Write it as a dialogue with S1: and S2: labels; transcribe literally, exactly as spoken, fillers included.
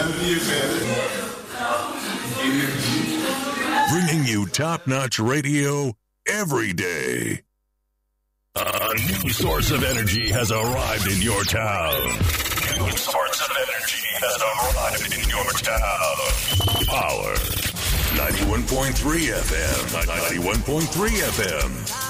S1: Bringing you top-notch radio every day. A new source of energy has arrived in your town. New source of energy has arrived in your town. Power. ninety-one point three F M. ninety-one point three F M.